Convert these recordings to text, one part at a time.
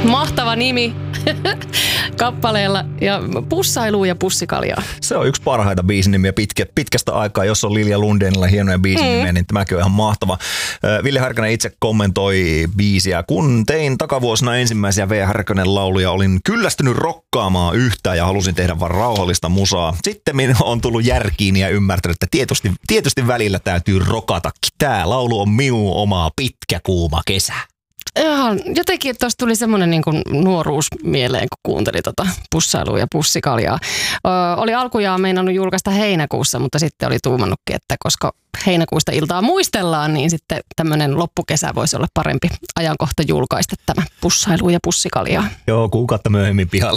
Mahtava nimi kappaleella ja pussailua ja pussikaljaa. Se on yksi parhaita biisinimiä pitkästä aikaa. Jos on Lilja Lundeenilla hienoja biisinimiä, niin tämäkin on ihan mahtava. Ville Härkönen itse kommentoi biisiä. Kun tein takavuosina ensimmäisiä V. Härkönen lauluja, olin kyllästynyt rokkaamaan yhtään ja halusin tehdä vaan rauhallista musaa. Sitten minä on tullut järkiin ja ymmärtänyt, että tietysti välillä täytyy rokatakin. Tää laulu on minun omaa pitkä kuuma kesä. Jotenkin tuossa tuli semmoinen niin kuin nuoruus mieleen, kun kuunteli pussailua ja pussikaljaa. Oli alkujaan meinannut julkaista heinäkuussa, mutta sitten oli tuumannutkin, että koska heinäkuusta iltaa muistellaan, niin sitten tämmöinen loppukesä voisi olla parempi ajankohta julkaista tämä pussailu ja pussikaljaa. Joo, kuukautta myöhemmin pihalle.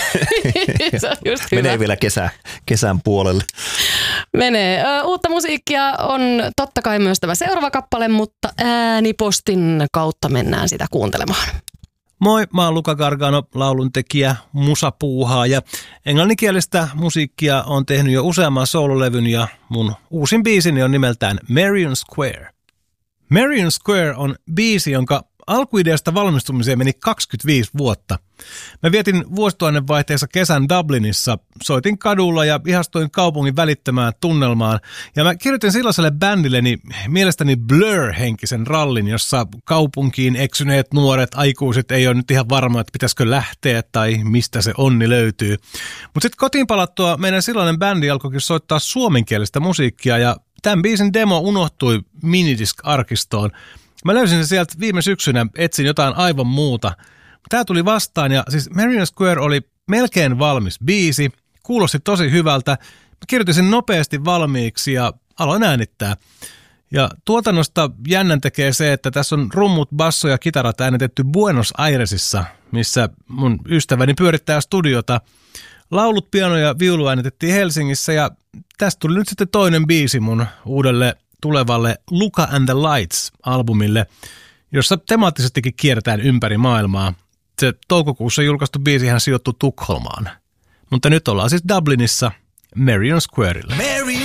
Se on just hyvä. Menee vielä kesän puolelle. Menee. Uutta musiikkia on totta kai myös tämä seuraava kappale, mutta äänipostin kautta mennään sitä kuuntelemaan. Moi, mä oon Luca Gargano, lauluntekijä, musapuuhaaja. Englanninkielistä musiikkia on tehnyt jo useamman soololevyn ja mun uusin biisini on nimeltään Marion Square. Marion Square on biisi, jonka alkuideasta valmistumiseen meni 25 vuotta. Mä vietin vuosituhannen vaihteessa kesän Dublinissa, soitin kadulla ja ihastuin kaupungin välittömään tunnelmaan. Ja mä kirjoitin silloiselle bändilleni mielestäni Blur-henkisen rallin, jossa kaupunkiin eksyneet nuoret aikuiset ei ole nyt ihan varma, että pitäisikö lähteä tai mistä se onni löytyy. Mutta sitten kotiin palattua meidän silloinen bändi alkoikin soittaa suomenkielistä musiikkia ja tämän biisin demo unohtui minidisc-arkistoon. Mä löysin sen sieltä viime syksynä, etsin jotain aivan muuta. Tää tuli vastaan ja siis Marion Square oli melkein valmis biisi, kuulosti tosi hyvältä. Mä kirjoitin sen nopeasti valmiiksi ja aloin äänittää. Ja tuotannosta jännän tekee se, että tässä on rummut, basso ja kitarat äänitetty Buenos Airesissa, missä mun ystäväni pyörittää studiota. Laulut, piano ja viulu äänitettiin Helsingissä ja tästä tuli nyt sitten toinen biisi mun uudelle tulevalle Luca and the Lights-albumille, jossa temaattisestikin kierretään ympäri maailmaa. Se toukokuussa julkaistu biisihän sijoittui Tukholmaan. Mutta nyt ollaan siis Dublinissa Marion Squarella.